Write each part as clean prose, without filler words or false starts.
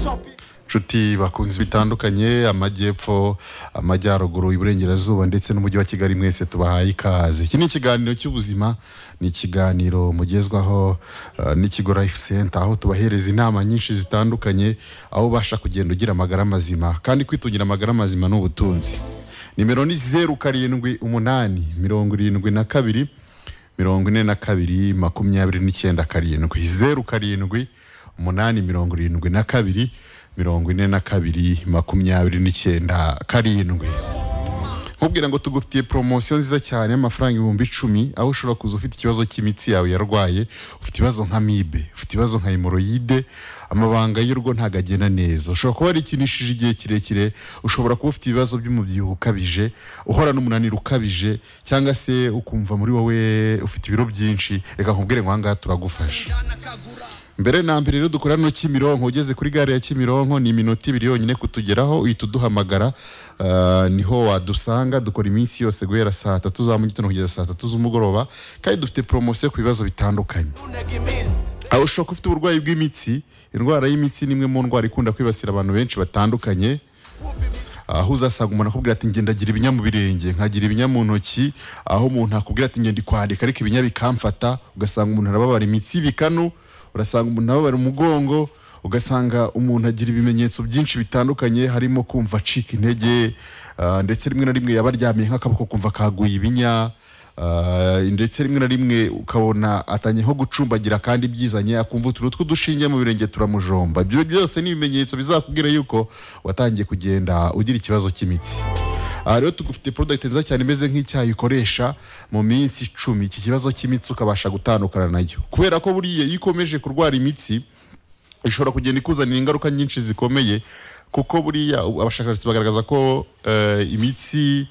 nshuti bakunze bitandukanye amajyepfo amajyaruguru iburengerazuba ndetse n'umujyi wa Kigali mwese tubahaye ikaze. Iki ni ikiganiro cy'ubuzima, ni ikiganiro mugezwaho n'ikigo Life Center, aho tubahereza inama nyinshi zitandukanye aho ubasha kugenda ugira amagara mazima kandi kwitungira amagara mazima n'ubutunzi. Nimero ni 0788 72 42 29 0788 72 42 nkubwira ngo tugufitiye promotion nziza cyane y'amafaranga 10,000 aho ushobora kuza ufite ikibazo cy'imitsi yawe yarwaye, ufite ibibazo nka amibe, ufite ibibazo nka hemorrhoide, amabanga y'urugo ntagagenda neza, ushobora kuba ari ikinishije igihe kirekire, ushobora kuba ufite ibibazo by'umubyibuho ukabije, uhora n'umunaniro ukabije, cyangwa se ukumva muri wowe ufite ibiro byinshi, reka nkubwire ngo ahangaha turagufasha. Mbere na mbere rero dukora no Kimironko, ugeze kuri gare ya Kimironko ni iminota 2 yonyine kutugeraho, uhita uduhamagara, niho wadusanga. Dukora iminsi yose guhera saa 3 za mu gitondo kugeza saa 3 z'umugoroba, kandi dufite promotion ku bibazo bitandukanye. Aho ushobora ufite uburwayi bw'imitsi, indwara y'imitsi nimwe mu ndwara ikunda kwibasira abantu benshi batandukanye. Aho uzasanga umuntu akubwira ati ngenda gira ibinya mu birenge, nkagira ibinya mu ntoki, aho umuntu akubwira ati ngenda kwandika ariko ibinya bikamfata, ugasanga umuntu arababara imitsi bikanu, urasanga umuntu ababara umugongo, ugasanga umuntu agira ibimenyetso byinshi bitandukanye, harimo kumva acika intege, ndetse rimwe na rimwe yabaryamiye nk'akaboko kumva kaguye ibinya, ndetse rimwe na rimwe ukabona atanye nko gucumbagira kandi byizanye, akumva utuntu tw'udushinge mu birenge turamujomba. Ibyo byose ni ibimenyetso bizakubwira yuko watangiye kugenda ugira ikibazo cy'imitsi. Rero tugufite product nziza cyane imeze nk'icyayi ukoresha mu minsi 10 iki kibazo cy'imitsi ukabasha gutandukana nayo, kubera ko buriye ikomeje kurwara imitsi ishobora kugenda ikuzanira ingaruka nyinshi zikomeye, kuko buriya abashakashatsi bagaragaza ko imitsi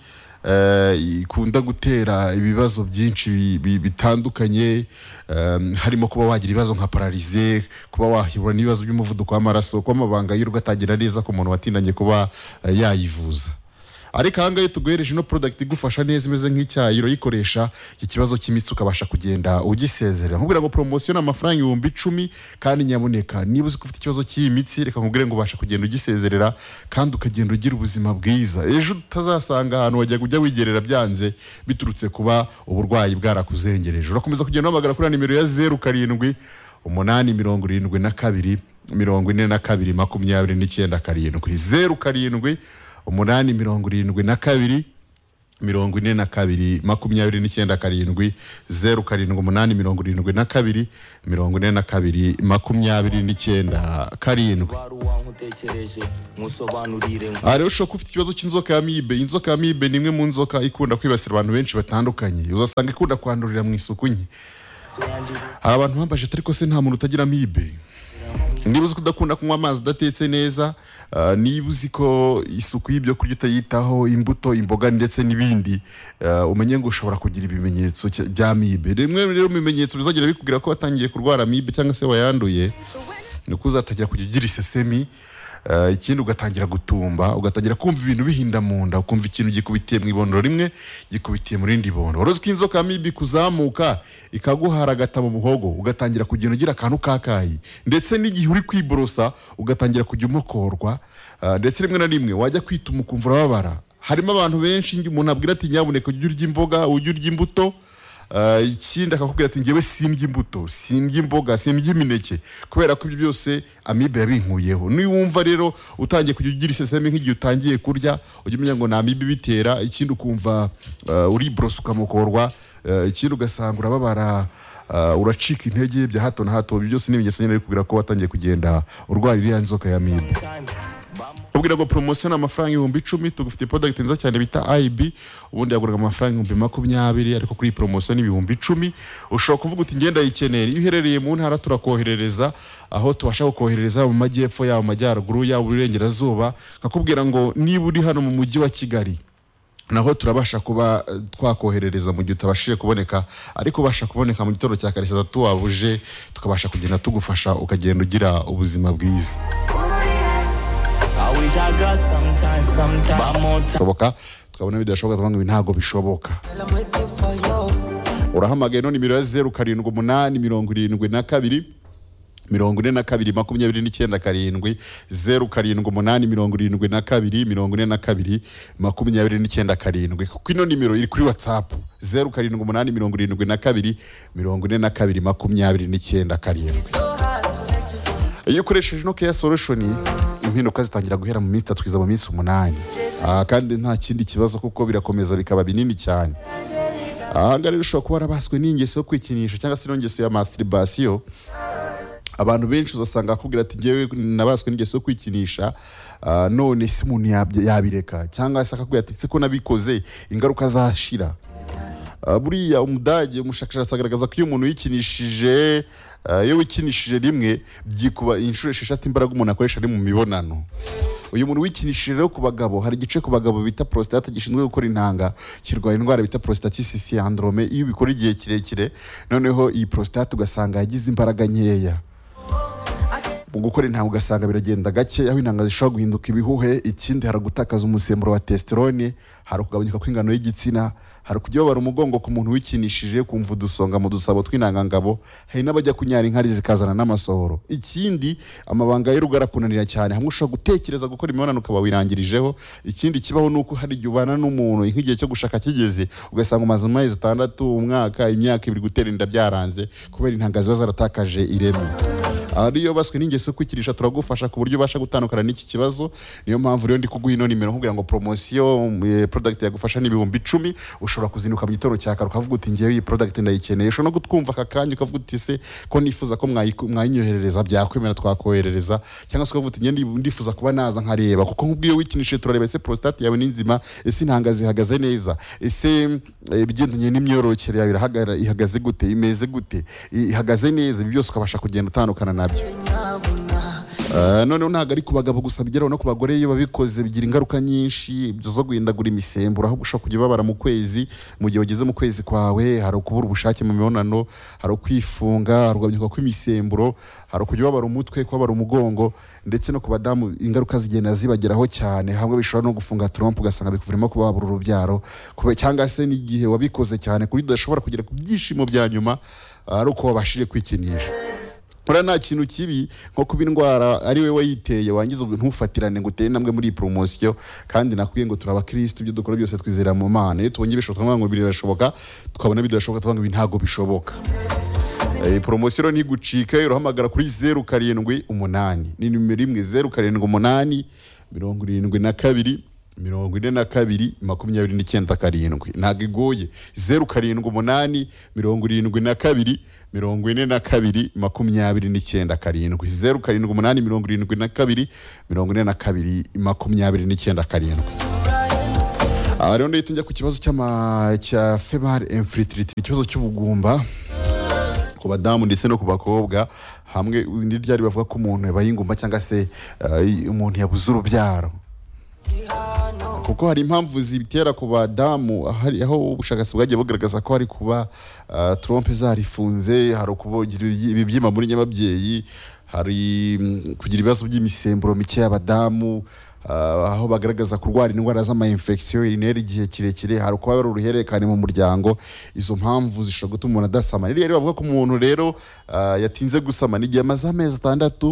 ikunda gutera ibibazo byinshi bitandukanye, harimo kuba wagira ibibazo nka paralize, kuba wahura n'ibibazo by'umuvuduko w'amaraso, kuba amabanga y'urugo atagira neza ku muntu watindanye kuba yayivuza. Ariko ahangahe tuguhereje no product igufasha neza imeze nk'icyayi, uyikoresha iki kibazo cy'imitsi ukabasha kugenda ugisezerera. Nkubwira ngo promotion amafaranga 10,000, kandi nyaboneka niba uzi ko ufite ikibazo cy'imitsi, reka nkubwire ngo ubasha kugenda ugisezerera kandi ukagenda ugira ubuzima bwiza. Ejo utazasanga ahantu wajya kujya wigerera byanze biturutse kuba uburwayi bwarakuzengereje. Urakomeza kugenda uhamagara kuri nimero ya 0788 72 42 29 0788 72 42 29 0788 72 29. Rero ushobora ufite ikibazo cy'inzoka ya amibe. Inzoka ya amibe ni imwe mu nzoka ikunda kwibasira abantu benshi batandukanye, uzasanga ikunda kwandurira mu isuku nke. Hari abantu bambaje ariko se nta muntu utagira amibe. Niba uzi kudakunda kunywa amazi adatetse neza, niba uzi ko isuku y'ibyo kurya utayitaho, imbuto, imboga ndetse n'ibindi, umenye ngo ushobora kugira ibimenyetso bya amibe. Rimwe rero ibimenyetso bizagira bikubwira ko watangiye kurwara amibe cyangwa se wayanduye, ni uko uzatangira kugira isesemi, ikindi ugatangira gutumba, ugatangira kumva ibintu bihinda mu nda, ukumva ikintu gikubitiye mu ibondo rimwe gikubitiye mu rindi bondo. Wari uzi ko inzoka amibe kuzamuka ikaguharagata mu muhogo, ugatangira kugenda ugira akantu kakayi, ndetse n'igihe uri kwiborosa ugatangira kujya umukorwa, ndetse rimwe na rimwe wajya kwituma ukumva urababara. Harimo abantu benshi umuntu abwira ati nyabuneka ujye urya imboga, ujye urya imbuto, ikindi akakubwira ati ngewe sindya imbuto, sindya imboga, sindya imineke, kubera ko ibyo byose amibe yabinkuyeho. Niwumva rero utangiye kujya ugira iseseme nk'igihe utangiye kurya, ujye umenya ngo na amibe bitera. Ikindi ukumva uri broso ukamukorwa, ikindi ugasanga urababara, uracika intege bya hato na hato. Ibyo byose ni ibimenyetso nyine bikubwira ko watangiye kugenda urwara iriya nzoka ya amibe. Ubwira ngo promotion amafaranga 10,000, tugufite product nziza cyane bita IB, ubundi yaguraga amafaranga 20,000, ariko kuri promotion ni 10,000. Ushobora kuvuga uti ngenda yikeneye, iyo uherereye mu ntara turakoherereza, aho tubasha kukoherereza mu majyepfo yawe, amajyaruguru yawe, uburengerazuba. Nkakubwira ngo niba uri hano mu mujyi wa Kigali, naho turabasha kuba twakoherereza mu gihe utabashije kuboneka, ariko ubasha kuboneka mu gitondo cya kare saa 3 wabuje, tukabasha kugenda tugufasha ukagenda ugira ubuzima bwiza. Bishoboka tukabona bidashoboka, tuvuga ngo ntago bishoboka. Urahamagaye no nimero ya 0788 72 42 29 karindwi 0782 42 29 karindwi kuko ino nimero iri kuri WhatsApp 0782 42 29 karindwi. Iyo ukoresheje no Care Solution impinduka zitangira guhera mu minsi 3 kugeza mu minsi 8 kandi nta kindi kibazo kuko birakomeza bikaba binini cyane. Ahanga rero ushobora kuba warabaswe n'ingeso yo kwikinisha cyangwa se n'ingeso ya masturbation. Abantu benshi uzasanga akubwira ati ngewe nabaswe n'ingeso yo kwikinisha none si umuntu yabireka cyangwa se akakubwira ati ko nabikoze ingaruka zashira. Buriya umudage umushakashatsi agaragaza ko iyo umuntu yikinishije iyo wikinishije rimwe byikuba inshuro 6 imbaraga umuntu akoresha ari mu mibonano. Uyu muntu wikinishije rero ku bagabo hari igice ku bagabo bita prostate gishinzwe gukora intanga kirwaye indwara bita prostatitis syndrome. Iyo bikora igihe kirekire noneho iyi prostate ugasanga yagize imbaraga nkeya mu gukora intanga, ugasanga biragenda gake aho intanga zishobora guhinduka ibihuhe. Ikindi hari gutakaza umusemburo wa testosterone, hari kugabanyuka kw'ingano y'igitsina, hari kujya babara umugongo ku muntu wikinishije, kumva udusonga mu dusabo tw'intangangabo, hari n'abajya kunyara inkari zikazana n'amasohoro. Ikindi amabanga y'urugo arakunanira cyane, hamwe ushobora gutekereza gukora imibonano ukaba wirangirijeho. Ikindi kibaho nuko hari igihe ubana n'umuntu nk'igihe cyo gushaka kigeze ugasanga umaze amezi 6 umwaka imyaka 2 gutera inda byaranze kubera intanga ziba zaratakaje ireme. Ariyo baswe n'ingeso kwikirisha turagufasha ku buryo ubasha gutandukana n'iki kibazo. Niyo mpamvu rero ndi kuguha ino nimero nkubwira ngo promotion product yagufasha n'ibihumbi 10. Ushobora kuzinuka mu gitondo cya kare ukavuga uti ngiye iyi product ndayikeneye. Ushobora no gutwumva akakanya ukavuga uti se ko nifuza ko mwayinyoherereza byakwemera twakoherereza, cyangwa se ukavuga uti ngiye ndifuza kuba naza nkareba kuko nkubwiye wikinishije turareba ese prostate yawe n'inzima, ese intanga zihagaze neza, ese bigendanye n'imyororokere yawe ihagaze gute, imeze gute, ihagaze neza. Ibi byose ukabasha kugenda utandukana nabyo. None ntago ari ku bagabo gusa bigeraho no ku bagore iyo babikoze bigira ingaruka nyinshi zo guhindagura imisemburo, aho gushaka kujya babara mu kwezi. Mu gihe ugeze mu kwezi kwawe hari ukubura ubushake mu mibonano, hari kwifunga, hari kugabanyuka kw'imisemburo, hari kujya babara umutwe, kubabara umugongo, ndetse no ku badamu ingaruka zigenda zibageraho cyane. Hamwe bishobora no gufunga trompe ugasanga bikuvurimo kuba babura urubyaro, cyangwa se n'igihe wabikoze cyane kuri udashobora kugera ku byishimo bya nyuma ari uko wabashije kwikinisha. Ora nta kintu kibi nko kuba indwara ari we wayiteye wangiza ntufatirane ngo uteye namwe muri promotion. Kandi nakwiye ngo turaba Kristo, ibyo dukora byose twizera mu Mana. Iyo tubonye bishoboka ngo birashoboka, tukabona bidashoboka tuvuga ngo ntago bishoboka. Promotion ni gucika, uruhamagara kuri 078 ni nimero 078 72 42 29 karindwi. Ntago igoye 078 72 42 29 karindwi 0782 42 29 karindwi. Rero ndahita ku kibazo cya female infertility, ikibazo cy'ubugumba ku badamu ndetse no ku bakobwa. Hamwe n'iryari bavuga ko umuntu yabaye ingumba cyangwa se umuntu yabuze urubyaro, kuko hari impamvu zibitera ku badamu. Hari aho ubushakashatsi bwagiye bugaragaza ko hari kuba trompe zarifunze, hari kubogira ibibyimba muri nyababyeyi, hari kugira ibibazo by'imisemburo mike y'abadamu, aho bagaragaza kurwara indwara z'ama-infection urinary igihe kirekire, hari kuba uruhererekane mu muryango. Izo mpamvu zishobora gutuma umuntu adasama. Rero bavuga ko umuntu rero yatinze gusama n'igihe amaze amezi 6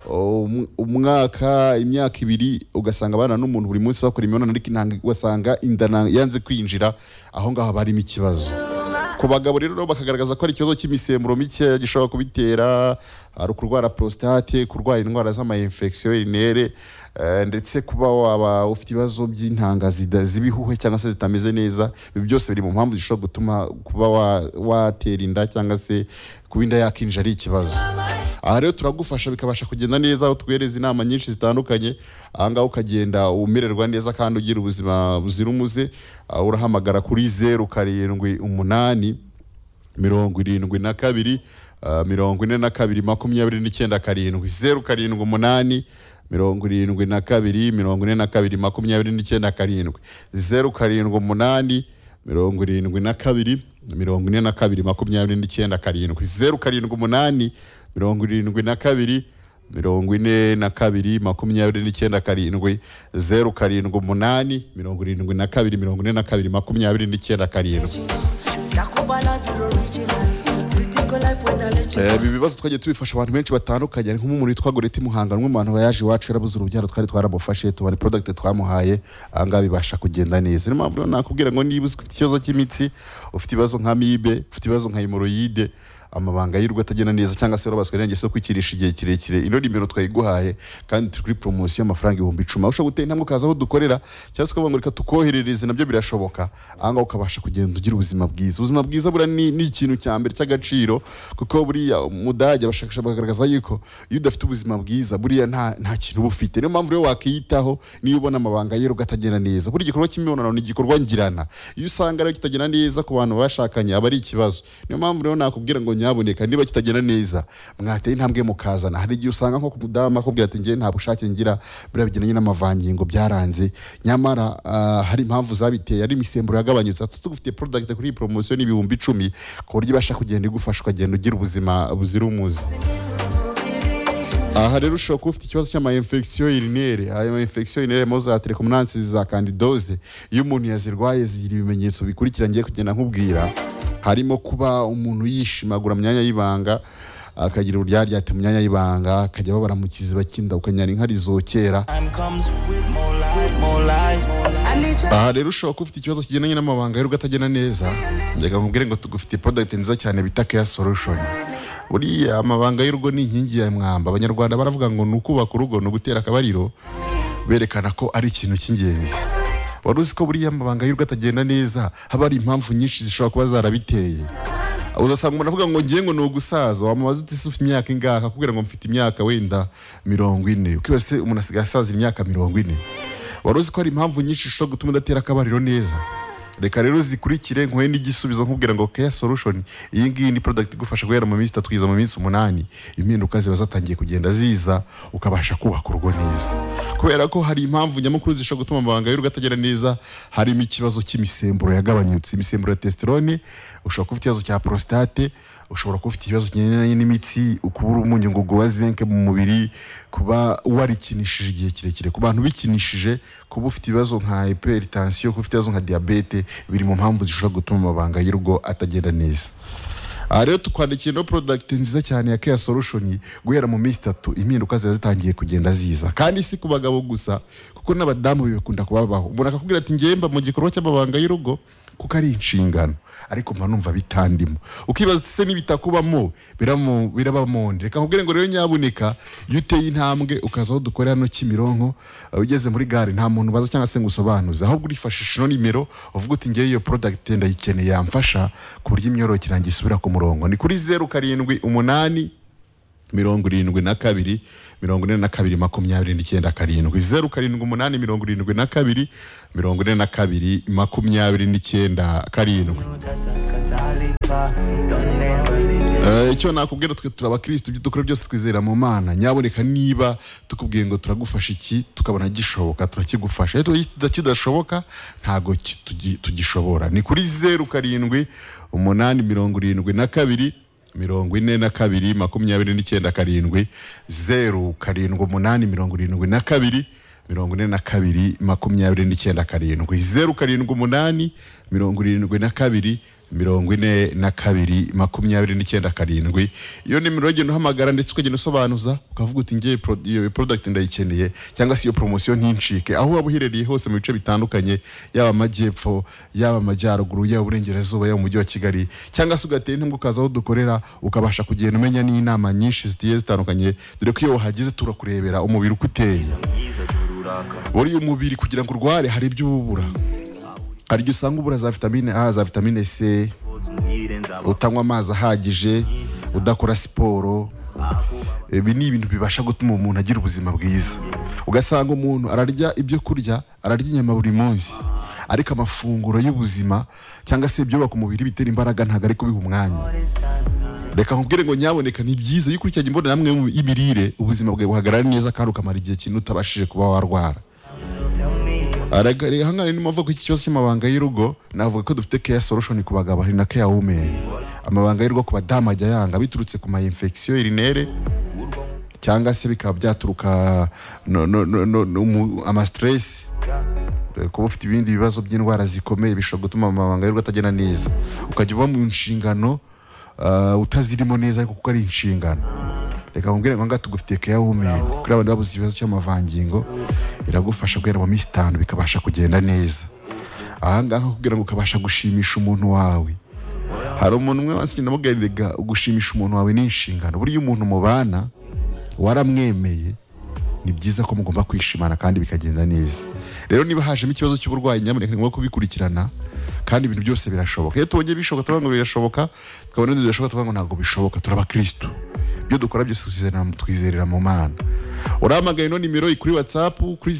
umwaka imyaka 2 ugasanga abana n'umuntu buri munsi bakora imibonano ariko intanga ugasanga inda yanze kwinjira, aho ngaho barimo ikibazo. Ku bagabo rero bakagaragaza ko ari ikibazo cy'imisemburo mike gishobora kubitera, ari kurwara prostate, kurwara indwara z'ama-infection urinary, ndetse kuba waba ufite ibibazo by'intanga zibihuhe cyangwa se zitameze neza. Ibi byose biri mu mpamvu zishobora gutuma kuba watera inda cyangwa se kuba inda yakinjira ari ikibazo. Aha rero turagufasha bikabasha kugenda neza, aho twereza inama nyinshi zitandukanye. Aha ngaho ukagenda umererwa neza kandi ugira ubuzima buzira umuze. Urahamagara kuri 078 72 42 29 karindwi 078 72 42 29 karindwi 078 72 42 29 karindwi 078 72 42 29 karindwi 078 72 29 karindwi. ibi bibazo twagiye tubifasha abantu benshi batandukanye nk'umuntu witwa Goreti Muhanga umwe mu bantu bayaje iwacu yarabuze urubyaro twari twaramufashe tubona product twamuhaye ahangaha bibasha kugenda neza. Niyo mpamvu nakubwira ngo niba ufite ikibazo cy'imitsi, ufite ibibazo nka amibe, ufite ibibazo nka hemorrhoide, amabanga y'urugo atagenda neza cyangwa se warabaswe n'ingeso kwikirisha igihe kirekire, ino nimero twayiguhaye kandi turi kuri promotion y'amafaranga 10,000. Ushobora gutera intambwe ukaza aho dukorera cyangwa se ukavuga ngo reka tukoherereze, nabyo birashoboka. Ahangaha ukabasha kugenda ugira ubuzima bwiza. Ubuzima bwiza bura ni ikintu cya mbere cy'agaciro, kuko buriya umudage abashakasha bagaragaza yuko iyo udafite ubuzima bwiza buriya nta kintu uba ufite. Niyo mpamvu rero wakiyitaho niyo ubona amabanga y'urugo atagenda neza. Buri gikorwa cy'imibonano ni igikorwa ngirana, iyo usanga rero kitagenda neza ku bantu bashakanye aba ari ikibazo. Niyo mpamvu rero nakubwira ngo nyaboneka niba kitagenda neza mwateye intambwe mukazana. Hari igihe usanga nko ku mudama akubwira ati ngiye nta bushake ngira, biriya bigendanye n'amavangingo byaranze, nyamara hari impamvu zabiteye, ari imisemburo yagabanyutse. Tugufite product kuri promotion ni 10,000 ku buryo ibasha kugenda igufasha ukagenda ugira ubuzima buzira umuze. Aha rero ushobora kuba ufite ikibazo cy'ama infection urinaire. Ayo infection urinaire mo za trichomonas za candidose, iyo umuntu yazirwaye zigira ibimenyetso bikurikira ngiye kugenda nkubwira, harimo kuba umuntu yishimagura mu myanya y'ibanga, akagira uryarya mu myanya y'ibanga, akajya babara mu kiziba cy'inda, ukanyara inka rizokera. Aha rero ushobora kuba ufite ikibazo kigendanye n'amabanga y'urugo atagenda neza, reka nkubwire ngo tugufite product nziza cyane bita Care Solution. Buriya amabanga y'urugo ni inkingi ya mwamba. Abanyarwanda baravuga ngo ni ukubaka urugo ni ugutera akabariro, berekana ko ari ikintu cy'ingenzi. Wari uzi ko buriya amabanga y'urugo atagenda neza haba hari impamvu nyinshi zishobora kuba zarabiteye. Uzasanga umuntu avuga ngo ngiye ngo ni ugusaza, wamubaza uti se ufite imyaka ingahe, akakubwira ngo mfite imyaka wenda 40. Ukibase umuntu asigaye asaza imyaka 40. Wari uzi ko hari impamvu nyinshi zishobora gutuma udatera akabariro neza. Reka rero zikurikire nkuhe n'igisubizo nkubwira ngo Care Solution iyi ngiyi ni product igufasha guhera mu minsi 3 kugeza mu minsi 8, impinduka ziba zatangiye kugenda ziza, ukabasha kubaka urugo neza. Kubera ko hari impamvu nyamukuru zishobora gutuma amabanga y'urugo atagenda neza, harimo ikibazo cy'imisemburo yagabanyutse, imisemburo ya testosterone, ushobora kuba ikibazo cya prostate, ushobora kuba ufite ikibazo kigendanye n'imitsi, ukubura umunyungugu wa zinc mu mubiri, kuba warikinishije igihe kirekire. Ku bantu bikinishije, kuba ufite ibibazo nka hypertension, kuba ufite ibibazo nka diabete, biri mu mpamvu zishobora gutuma amabanga y'urugo atagenda neza. Rero tukwandikiye no product nziza cyane ya Care Solution, guhera mu minsi 3 impinduka ziba zitangiye kugenda ziza. Kandi si ku bagabo gusa, kuko n'abadamu bibakunda kubabaho. Umuntu akakubwira ati ngemba mu gikorwa cy'amabanga y'urugo kuko ari inshingano, ariko mba numva bitandimo. Ukibaza se nibitakubamo birabamonde. Reka nkubwire ngo rero nyaboneka, iyo uteye intambwe ukaza aho dukorera no Kimironko, ugeze muri gare nta muntu baza cyangwa se ngusobanuza, ahubwo urifashisha no nimero uvuga uti ngiye iyo product ndayikeneye yamfasha ku buryo imyororokere yanjye isubira ku murongo. Ni kuri 078 72 42 29 karindwi, 078 72 29 karindwi. Icyo nakubwira, twe turabakristo, ibyo dukora byose twizera mu Mana. Nyaboneka niba tukubwiye ngo turagufasha iki tukabona gishoboka, turakigufasha. Iyo kidashoboka ntago tugishobora. Ni kuri 078 72 42 29 karindwi, 078 72 29 karindwi, 078 72 42 karindwi. Iyo nimero ugenda uhamagara ndetse ukagenda usobanuza, ukavuga uti ngiye iyo product ndayikeneye, cyangwa se iyo promotion ntincike. Aho waba uherereye hose mu bice bitandukanye, yaba amajyepfo, yaba amajyaruguru, yaba uburengerazuba, yaba umujyi wa Kigali, cyangwa se ugatera intambwe ukaza aho dukorera, ukabasha kugenda umenya n'inama nyinshi zigiye zitandukanye, dore ko iyo wahageze turakurebera umubiri uko uteye. Buri umubiri kugira ngo urware hari ibyo ubura. Hari igihe usanga ubura za vitamine A, za vitamine C, utanywa amazi ahagije, udakora siporo. Ibi ni ibintu bibasha gutuma umuntu agira ubuzima bwiza. Ugasanga umuntu ararya ibyo kurya, ararya inyama buri munsi, ariko amafunguro y'ubuzima cyangwa se ibyo baka umubiri bitera imbaraga ntago ari kubiha umwanya. Reka nkubwire ngo nyaboneka ni byiza yuko ukurikiranye imbonera hamwe y'imirire, ubuzima bwawe buhagarara neza kandi ukamara igihe kintu utabashije kuba warwara. Hangane n'impamvu ko iki kibazo cy'amabanga y'urugo, navuga ko dufite Care Solution ku bagabo, hari na Care Women. Amabanga y'urugo ku badamu ajya yanga biturutse ku ma infection urinaire, cyangwa se bikaba byaturuka ama stress, kuba ufite ibindi bibazo by'indwara zikomeye bishobora gutuma amabanga y'urugo atagenda neza. Ukajya uba mu nshingano utazirimo neza ariko kuko ari inshingano. Reka nkubwire ngo tugufitiye Care Women kuri abantu babuze ibibazo cy'amavangingo, iragufasha guhera mu minsi 5 bikabasha kugenda neza. Ahangaha kugira ngo ukabasha gushimisha umuntu wawe. Hari umuntu umwe wansi namubwiraga gushimisha umuntu wawe ni inshingano. Buriya umuntu mubana waramwemeye, ni byiza ko mugomba kwishimana kandi bikagenda neza. Rero niba hajemo ikibazo cy'uburwayi, nyamuneka ngo kubikurikirana kandi ibintu byose birashoboka. Iyo tubonye bishoboka tuvuga ngo birashoboka, tukabona bidashoboka tuvuga ngo ntabwo bishoboka. Turabakristo, ibyo dukora byose twizerera mu Mana. Uramagaye no nimero kuri WhatsApp kuri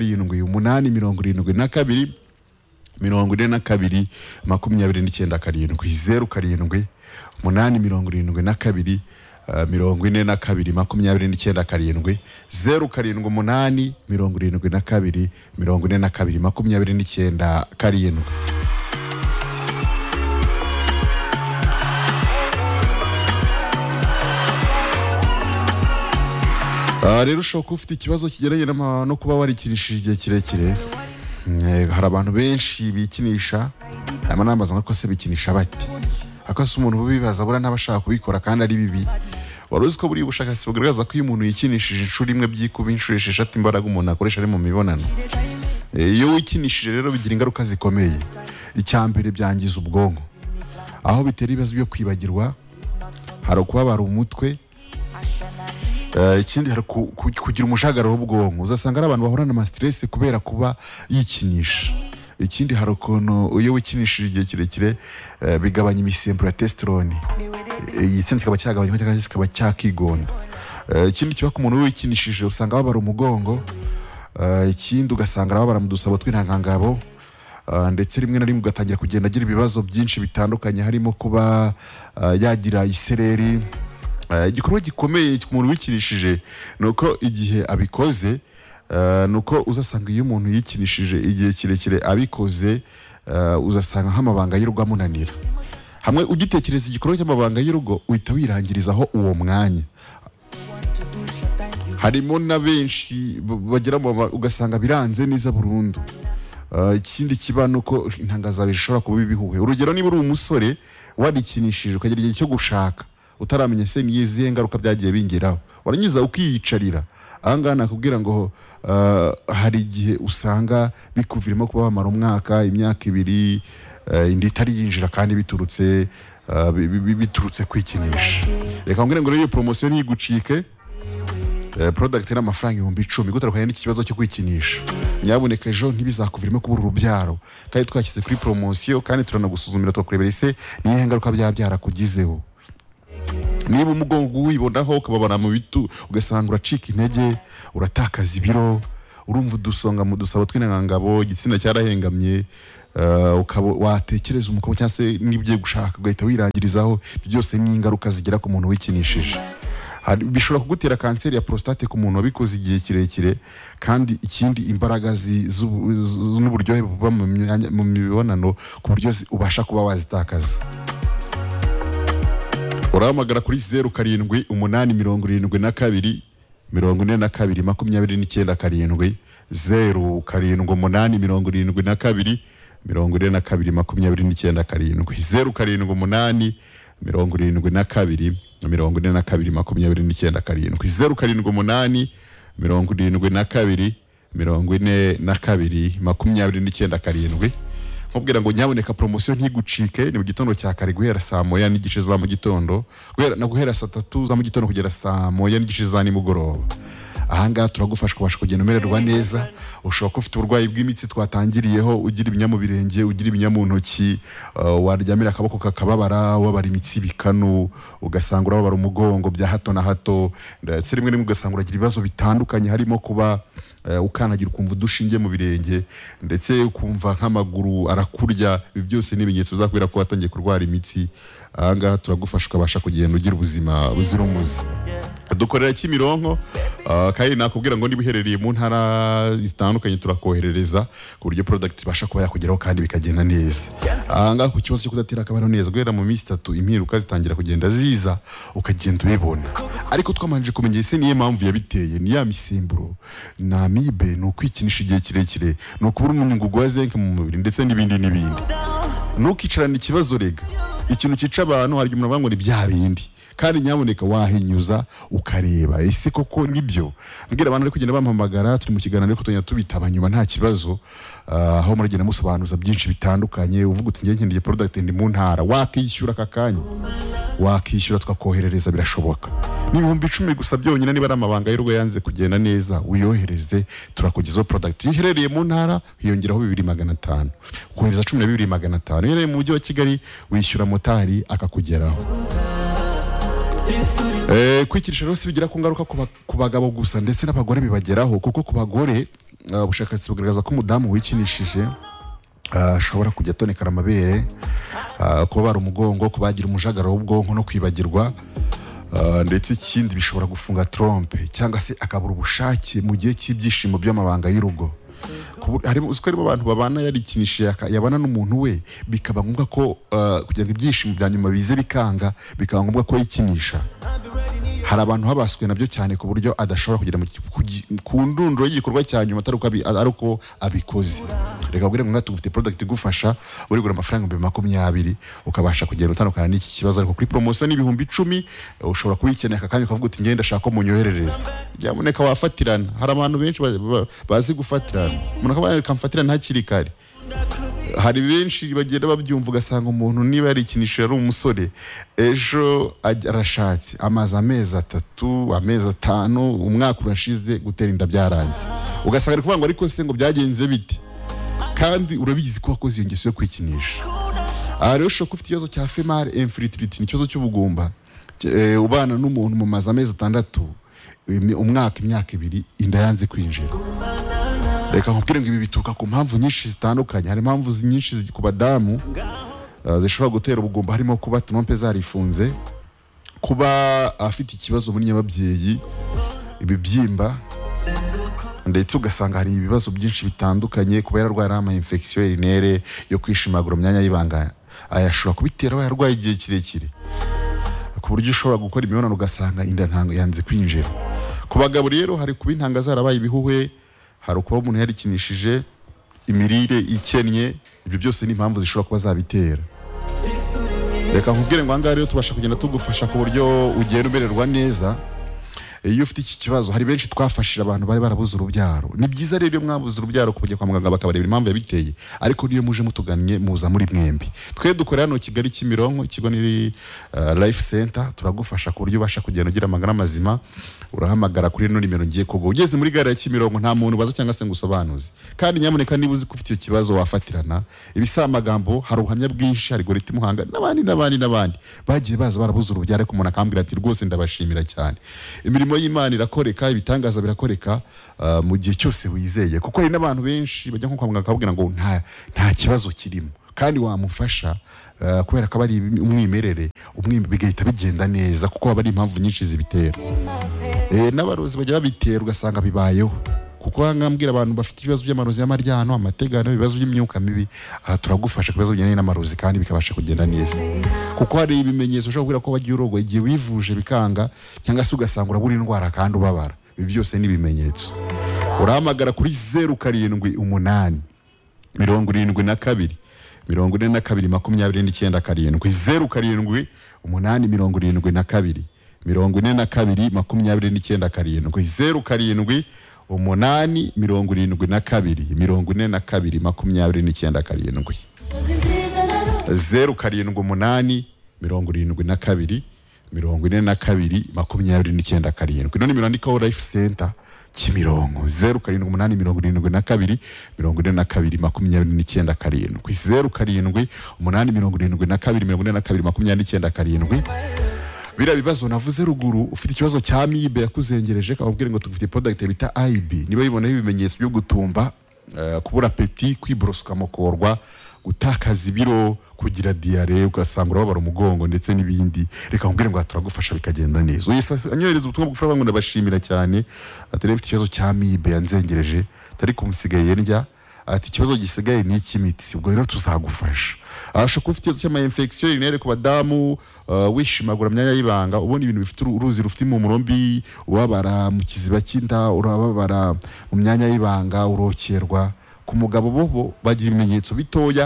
078872 42 27 078872 42 27 078872 42 27. Rero ushobora kuba ufite ikibazo kigeranye no kuba warikinishije igihe kirekire. Hari abantu benshi bikinisha, hanyuma nambaza ko se bikinisha bati. Akase umuntu ubibaza bura ntabashaka kubikora kandi ari bibi. Waruzi ko buri bushakashatsi bugaragaza ko iyo umuntu yikinishije inshuro imwe byikuba inshuro 6 imbaraga umuntu akoresha ari mu mibonano. Iyo wikinishije rero bigira ingaruka zikomeye. Icyambere byangiza ubwonko, aho bitera ibibazo byo kwibagirwa, hari kubabara umutwe. Ikindi hari kugira umushagaro w'ubwonko, uzasanga ari abantu bahorana ama stress kubera kuba yikinisha. Ikindi hari ukuntu iyo wikinishije igihe kirekire bigabanya imisemburo ya testosterone, igitsina kikaba cyagabanywa cyangwa kikaba cyakigonda. Ikindi kiba ku muntu wikinishije usanga babara umugongo. Ikindi ugasanga babara mu dusabo tw'intangangabo, ndetse rimwe na rimwe ugatangira kugenda agira ibibazo byinshi bitandukanye, harimo kuba yagira isereri. Igikorwa gikomeye ku muntu wikinishije nuko igihe abikoze, nuko uzasanga iyo umuntu yikinishije igihe kirekire abikoze, uzasanga nk'amabanga y'urugo amunanira. Hamwe ugitekereza igikorwa cy'amabanga y'urugo uhita wirangirizaho uwo mwanya. Harimo na benshi bagera ugasanga biranze neza burundu. Ikindi kiba nuko intangazabiri ishobora kuba ibihuhe. Urugero, niba uri umusore warikinishije ukagira igihe cyo gushaka utaramenya se ni izihe ngaruka byagiye bingeraho, warangiza ukiyicarira. Ahangaha nakubwira ngo hari igihe usanga bikuvirimo kuba bamara umwaka, imyaka 2, indi itari yinjira kandi biturutse kwikinisha. Reka nkubwire ngo iyo promotion yigucike, product n'amafaranga 10,000 gutarukanye n'ikibazo cyo kwikinisha. Nyaboneka ejo ntibizakuvirimo kubura urubyaro, kandi twashyize kuri promotion kandi turanagusuzumira tukakurebera ise nihe ngaruka byarakugizeho. Niba umugongo wibonaho ukababana mu bitu, ugasanga uracika intege, uratakaza ibiro, urumva udusonga mu dusabo tw'intangangabo, igitsina cyarahengamye, watekereza umukobwa cyangwa se n'ibyo gushaka ugahita wirangirizaho, byose ni ingaruka zigera ku muntu wikinishije. Bishobora kugutera kanseri ya prostate ku muntu wabikoze igihe kirekire. Kandi ikindi, imbaraga n'uburyohe buba mu mibonano ku buryo ubasha kuba wazitakaza. Urahamagara kuri 078872 42 27 078872 42 27 078872 42 Mubwira ngo nyaboneka promotion ntigucike. Ni mu gitondo cya kare guhera saa 1:30 za mu gitondo, guhera saa 3 za mu gitondo kugera saa 1:30 za nimugoroba. Ahangaha turagufasha kubasha kugenda umererwa neza. Ushobora kuba ufite uburwayi bw'imitsi twatangiriyeho, ugira ibinya mu birenge, ugira ibinya mu ntoki, waryamira akaboko kakababara, wabara imitsi bikanu, ugasanga urababara umugongo bya hato na hato, ndetse rimwe rimwe ugasanga uragira ibibazo bitandukanye, harimo kuba ukanagira ukumva udushinge mu birenge, ndetse ukumva nk'amaguru arakurya. Ibi byose ni ibimenyetso bizakubwira ko watangiye kurwara imitsi. Ahangaha turagufasha ukabasha kugenda ugira ubuzima buzira umuze. Dukorera Kimironko, kandi nakubwira ngo niba uherereye mu ntara zitandukanye turakoherereza ku buryo product ibasha kuba yakugeraho kandi bikagenda neza. Ahangaha ku kibazo cyo kudatera akabano neza, guhera mu minsi 3 impiruka zitangira kugenda ziza, ukagenda ubibona. Ariko twamanje kumenya ese niye mpamvu yabiteye, ni ya misemburo, na amibe, no kwikinisha igihe kirekire, no kubura umunyungugu wa zinc mu mubiri, ndetse n'ibindi. nukicarana ikibazo rega ikintu kica abantu hari umuntu avuga ngo ni bya bindi kandi nyaboneka wahinyuza ukareba ese koko nibyo mbwira abantu ari kugenda bampamagara turi mu kiganiro ariko tugenda tubitaba nyuma nta kibazo aho muragenda musobanuza byinshi bitandukanye uvuga uti ngiye nkeneye product ndi mu ntara wakishyura akakanya wakishyura tukakoherereza birashoboka n'ibihumbi 10 gusa byonyine niba ari amabanga y'urugo yanze kugenda neza uyohereze turakugezaho product iherereye mu ntara hiyongeraho 2500 kohereza 12500 iherereye mu mujyi wa Kigali wishyura motari akakugeraho kwikirisha rero bigira ku ngaruka ku bagabo gusa ndetse n'abagore bibageraho kuko ku bagore ubushakashatsi bugaragaza ko umudamu wikinishije ashobora kujya atonekara amabere kubabara umugongo kubagira umujagara w'ubwonko no kwibagirwa ndetse ikindi bishobora gufunga trompe cyangwa se akabura ubushake mu gihe cy'ibyishimo by'amabanga y'urugo harimo uziko abantu babana yarikinishije yabana n'umuntu we bikaba ngombwa ko kugira ngo ibyishimo bya nyuma bize bikanga bikaba ngombwa ko yikinisha hari abantu habaswe nabyo cyane ku buryo adashobora kugera ku ndunduro y'igikorwa cya nyuma atari uko abikoze reka bwire ngo tugufite product igufasha uri gura amafaranga 20 ukabasha kugera utandukana n'iki kibazo ariko kuri promotion n'ibihumbi 10 ushobora kuyikenera akanya ukavuga uti ngenda ndashaka ko munyoherereza byamuneka wafatirana hari abantu benshi bazi gufatirana umuntu akaba kamfatirana hakiri kare hari benshi bagenda babyumva ugasanga umuntu niba yarikinishije ari umusore ejo arashatse amezi 3 amezi 5 umwaka urashize gutera inda byaranze ugasanga ari kuvuga ngo ariko se ngo byagenze biti kandi urabizi ko wakoze iyo ngeso yo kwikinisha rero ushobora ufite ikibazo cya female infertility n'ikibazo cy'ubugumba ubana n'umuntu mu mazi amezi 6 umwaka imyaka 2 inda yanze kwinjira reka nkubwire ngo ibi bituruka ku mpamvu nyinshi zitandukanye hari impamvu nyinshi ku badamu zishobora gutera ubugumba harimo kuba trompe zarifunze kuba afite ikibazo muri nyababyeyi ibibyimba ndetse ugasanga hari ibibazo byinshi bitandukanye kuba yararwaye ama infection urinere yo kwishimagura mu myanya y'ibanga ayashobora kubitera yarwaye igihe kirekire ku buryo ushobora gukora imibonano ugasanga inda ntango yanze kwinjira ku bagabo rero hari kuba intanga zarabaye ibihuhwe hari kuba umuntu yarikinishije imirire ikennye ibyo byose ni impamvu zishobora kuba zabitera reka nkubwire ngo anga rero tubasha kugenda tugufasha ku buryo ugenda umererwa neza iyo ufite iki kibazo hari benshi twafashije abantu bari barabuze urubyaro ni byiza rero iyo mwabuze urubyaro kujya kwa muganga bakabareba impamvu yabiteye ariko niyo muje mutugannye muza muri mwembi twe dukorera hano Kigali Kimironko ikigo ni Life Center turagufasha ku buryo ubasha kugenda ugira amagara mazima urahamagara kuri no nimero ngiye kogo ugeze muri gare ya Kimironko nta muntu baza cyangwa se ngusobanuze kandi nyamuneka niba uzi ko ufite iyo kibazo wafatirana ibisamagambo hari ubuhamya bwinshi hari goriti muhanga n'abandi bagiye baza barabuze urubyaro ariko umuntu akambwira ati rwose ndabashimira cyane imirimo y'Imana irakoreka ibitangaza birakoreka mu gihe cyose wizeye kuko hari n'abantu benshi bajya nko kwa muganga bakabwira ngo nta kibazo kirimo kandi wamufasha kubera ko bari umwimerere bigahita bigenda neza kuko bari impamvu nyinshi zibitera n'abarozi bajya babitera ugasanga bibayeho kuko ngambwira abantu bafite ibibazo by'amarozi y'amaryano amategano ibibazo by'imyuka mibi turagufasha ku bibazo bijyanye n'amarozi kandi bikabasha kugenda neza kuko hari ibimenyetso ushobora kubwira ko wagiye urogo igihe wivuje bikanga cyangwa se ugasanga urabura indwara kandi ubabara ibi byose ni ibimenyetso urahamagara kuri 0788 72 42 29 karindwi 0788 72 42 29 karindwi 07 8 72 42 29 karindwi 07 8 72 29 karindwi none mirandikaho Life Center Kimironko 07 8 72 karindwi 07 8 72 29 karindwi bira bibazo navuze ruguru ufite ikibazo cya mibe yakuzengereje akubwira ngo tugufite product bita IB niba bibonaho ibimenyetso byo gutumba kubura appetit kwibroska mokorwa gutakaza ibiro kugira diarrhée ugasanga urabara umugongo ndetse n'ibindi reka nkubwire ngo turagufasha bikagenda neza anyohereza ubutumwa bw'ufara ngo ndabashimira cyane atarefite ikibazo cya mibe yanzengereje tari kumusigaye ndya ati ikibazo gisigaye ni ikimitsi ubwo rero tuzagufasha ashaka ko ufite ikibazo cy'ama infection urinere ku badamu wishimagura myanya y'ibanga ubona ibintu bifite uruzi rufite impumuro mbi ubabara mu kiziba cy'inda urababara mu myanya y'ibanga urokerwa ku mugabo bobo bagira ibimenyetso bitoya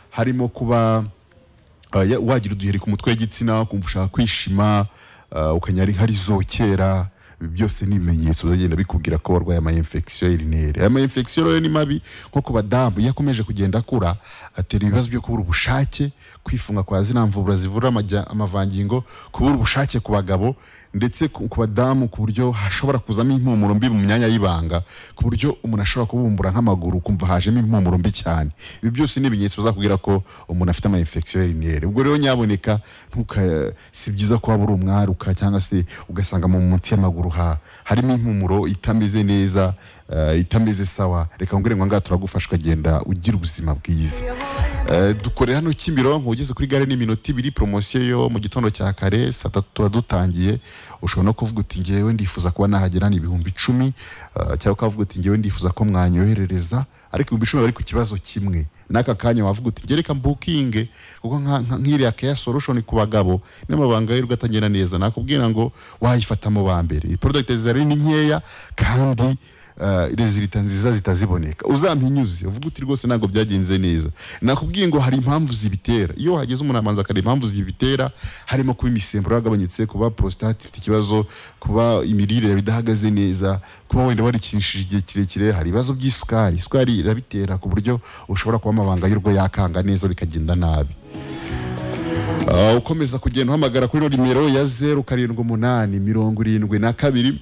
harimo kuba wagira uduheri ku mutwe w'igitsina ukumva ushaka kwishima, ukanyara inkari zokera. Ibi byose ni ibimenyetso bizagenda bikubwira ko warwaye ama infection urinaire. Ama infection rero ni mabi nko ku badamu, iyo akomeje kugenda akura atera ibibazo byo kubura ubushake, kwifunga kwa zina mvubura zivura amavangingo, kubura ubushake ku bagabo ndetse ku badamu, ku buryo hashobora kuzamo impumuro mbi mu myanya y'ibanga, ku buryo umuntu ashobora kubumbura nk'amaguru kumva hajemo impumuro mbi cyane. Ibi byose ni ibimenyetso bizakubwira ko umuntu afite ama infection urinaire. Ubwo rero nyaboneka si byiza ko wabura umwaruka cyangwa se ugasanga mu munsi y'amaguru harimo impumuro itameze neza, itameze sawa. Reka ngure ngo ngaha turagufasha ukagenda ugira ubuzima bwiza. Dukorera hano Kimironko, ugeze kuri gare n'iminota 2, promotion yo mu gitondo cya kare saa 3 dutangiye. Ushobora no kuvuga uti ngewe ndifuza kuba nahagera ni 10,000, cyangwa ukavuga uti ngewe ndifuza ko mwanyoherereza, ariko 10,000 bari ku kibazo kimwe. Naka kanya wavuga uti ngereka booking, kuko nk'iriya Care Solution ku bagabo n'amabanga y'urugo atagenda neza, nakubwira ngo wayifata mu bambere. Product zari ni nkeya kandi resulta nziza zitaziboneka. Uzampinyuze uvuga uti rwose ntago byagenze neza. Nakubwiye ngo hari impamvu zibitera. Iyo hageze umuntu amanza kare impamvu zibitera, harimo kuba imisemburo yagabanyutse, kuba prostate ifite ikibazo, kuba imirire bidahagaze neza, kuba wenda warikinishije igihe kirekire, hari ibibazo by'isukari. Isukari irabitera ku buryo ushobora kuba amabanga y'urugo yakanga neza bikagenda nabi. Ukomeza kugenda uhamagara kuri nimero ya 0788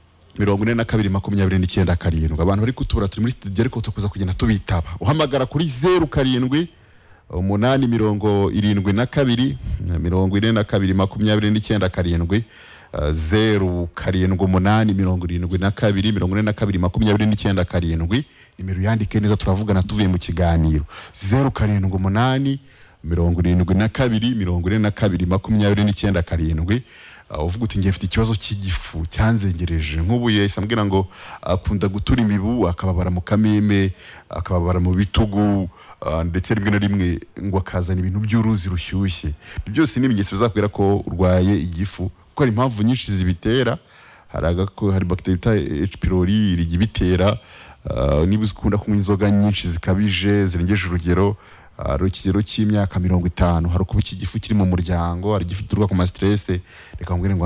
72 abantu bari kutubura turi muri studio ariko tukuza kugenda tubitaba. Uhamagara kuri 0788 72 42 22 0788 nimero yandike neza turavugana tuvuye mu kiganiro. 0788 72 22 uvuga uti ngiye mfite ikibazo cy'igifu cyanzengereje, nk'ubu yahise ambwira ngo akunda gutura imibu, akababara mu kameme, akababara mu bitugu, ndetse rimwe na rimwe ngo akazana ibintu by'uruzi rushyushye. Byose ni ibimenyetso bizakubwira ko urwaye igifu, kuko hari impamvu nyinshi zibitera. Hari bacteria bita H. pylori igibitera. Niba uzikunda kunywa inzoga nyinshi zikabije zirengeje urugero, ikigero cy'imyaka 50, hari kuba iki gifu kiri mu muryango, hari gifite urwa ku ma stress. Reka ngwire ngo